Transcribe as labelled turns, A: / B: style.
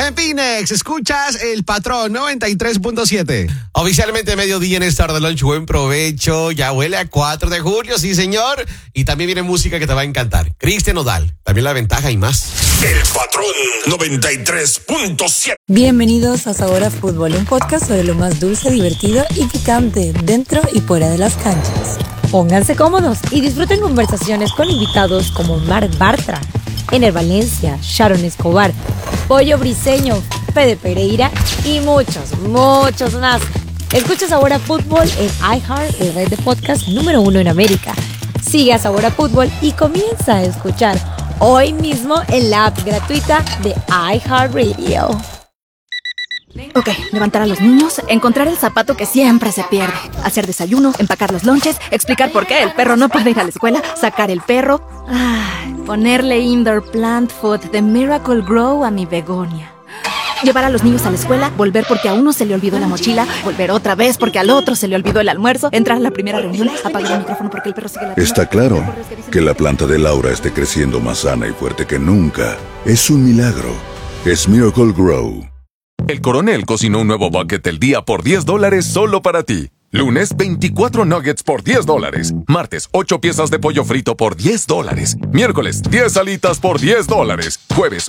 A: En Phoenix, escuchas El Patrón 93.7. Oficialmente mediodía en Star de Lunch. Buen provecho. Ya huele a 4 de julio, sí señor. Y también viene música que te va a encantar. Cristian Nodal, también La Ventaja y más.
B: El Patrón 93.7.
C: Bienvenidos a Sabor a Fútbol, un podcast sobre lo más dulce, divertido y picante dentro y fuera de las canchas. Pónganse cómodos y disfruten conversaciones con invitados como Marc Bartra, Ener Valencia, Sharon Escobar, Pollo Briseño, Fede Pereira y muchos más. Escucha Sabor a Fútbol en iHeart, el red de podcast número 1 en América. Sigue a Sabor a Fútbol y comienza a escuchar hoy mismo en la app gratuita de iHeartRadio.
D: Ok, levantar a los niños, encontrar el zapato que siempre se pierde, hacer desayuno, empacar los lonches, explicar por qué el perro no puede ir a la escuela, sacar el perro, ponerle indoor plant food de Miracle Grow a mi begonia. Llevar a los niños a la escuela, volver porque a uno se le olvidó la mochila, volver otra vez porque al otro se le olvidó el almuerzo, entrar a la primera reunión, apagar el micrófono porque el perro sigue ladrando.
E: Está claro que la planta de Laura esté creciendo más sana y fuerte que nunca. Es un milagro. Es Miracle Grow.
F: El Coronel cocinó un nuevo bucket del día por $10 solo para ti. Lunes, 24 nuggets por $10. Martes, 8 piezas de pollo frito por $10. Miércoles, 10 alitas por $10. Jueves,